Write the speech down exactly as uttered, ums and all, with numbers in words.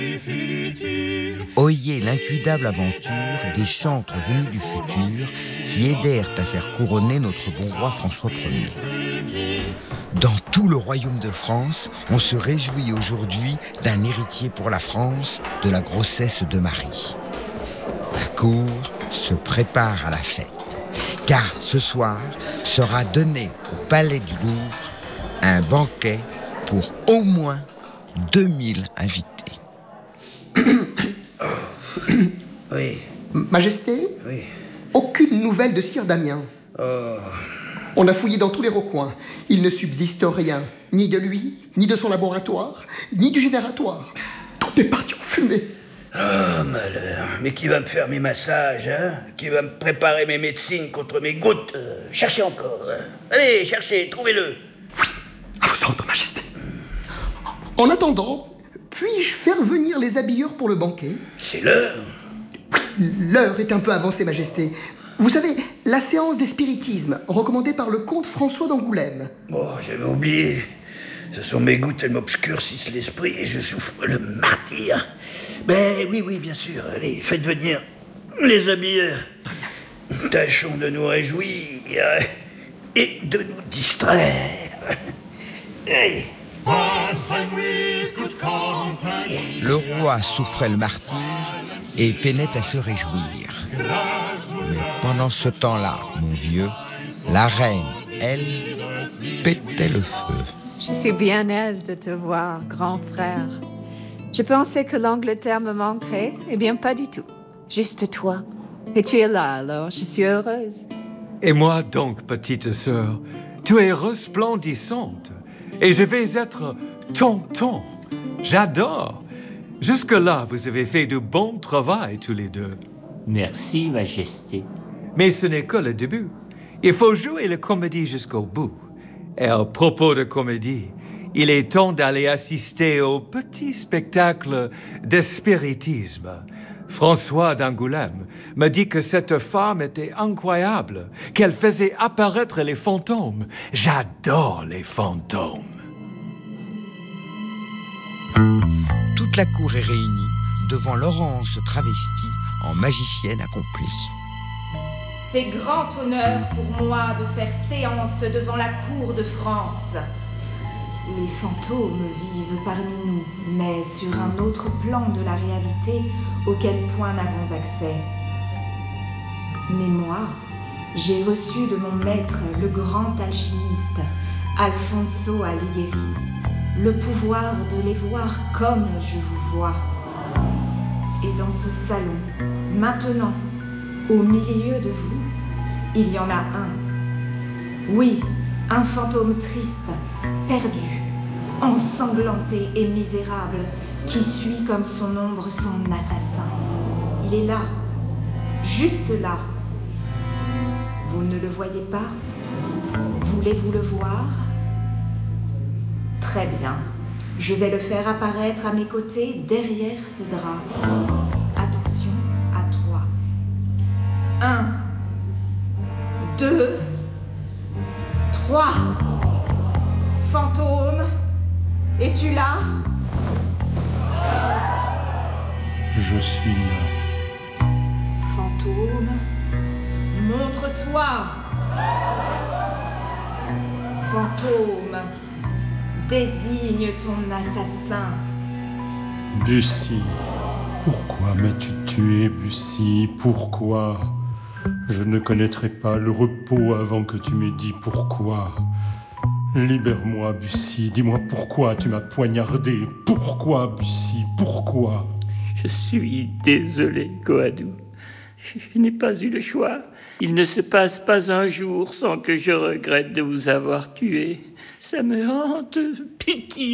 Oyez l'incuidable aventure des chantres venus du futur qui aidèrent à faire couronner notre bon roi François Ier. Dans tout le royaume de France, on se réjouit aujourd'hui d'un héritier pour la France de la grossesse de Marie. La cour se prépare à la fête, car ce soir sera donné au Palais du Louvre un banquet pour au moins deux mille invités. Oui. Majesté ? Oui. Aucune nouvelle de Sire Damien. Oh. On a fouillé dans tous les recoins. Il ne subsiste rien, ni de lui, ni de son laboratoire, ni du génératoire. Tout est parti en fumée. Oh, malheur. Mais qui va me faire mes massages, hein? Qui va me préparer mes médecines contre mes gouttes? euh, Cherchez encore. Hein? Allez, cherchez, trouvez-le. Oui, à vos ordres, Majesté. En attendant, puis-je faire venir les habilleurs pour le banquet? C'est l'heure. Oui, l'heure est un peu avancée, Majesté. Vous savez, la séance des spiritismes, recommandée par le comte François d'Angoulême. Oh, j'avais oublié. Ce sont mes gouttes, elles m'obscurcissent l'esprit et je souffre le martyre. Mais oui, oui, bien sûr. Allez, faites venir les habilleurs. Tâchons de nous réjouir et de nous distraire. Allez. Le roi souffrait le martyre et peinait à se réjouir. Mais pendant ce temps-là, mon vieux, la reine, elle, pétait le feu. Je suis bien aise de te voir, grand frère. Je pensais que l'Angleterre me manquerait. Eh bien, pas du tout. Juste toi. Et tu es là, alors je suis heureuse. Et moi donc, petite sœur, tu es resplendissante. Et je vais être tonton. J'adore. Jusque-là, vous avez fait du bon travail tous les deux. Merci, Majesté. Mais ce n'est que le début. Il faut jouer la comédie jusqu'au bout. Et à propos de comédie, il est temps d'aller assister au petit spectacle de spiritisme. François d'Angoulême me dit que cette femme était incroyable, qu'elle faisait apparaître les fantômes. J'adore les fantômes. Toute la cour est réunie devant Laurence travestie en magicienne accomplie. C'est grand honneur pour moi de faire séance devant la cour de France. Les fantômes vivent parmi nous, mais sur un autre plan de la réalité auquel point n'avons accès. Mais moi, j'ai reçu de mon maître, le grand alchimiste, Alfonso Alighieri, le pouvoir de les voir comme je vous vois. Et dans ce salon, maintenant, au milieu de vous, il y en a un. Oui, un fantôme triste, perdu, ensanglanté et misérable, qui suit comme son ombre son assassin. Il est là, juste là. Vous ne le voyez pas? Voulez-vous le voir? Très bien. Je vais le faire apparaître à mes côtés derrière ce drap. Attention, à trois. Un, deux, trois. Fantôme, es-tu là? Je suis là. Fantôme, montre-toi. Fantôme, désigne ton assassin. Bussy, pourquoi m'as-tu tué, Bussy? Pourquoi? Je ne connaîtrai pas le repos avant que tu m'aies dit pourquoi. Libère-moi, Bussy. Dis-moi pourquoi tu m'as poignardé. Pourquoi, Bussy? Pourquoi? Je suis désolé, Coadou. Je n'ai pas eu le choix. Il ne se passe pas un jour sans que je regrette de vous avoir tué. Ça me hante. Pitié.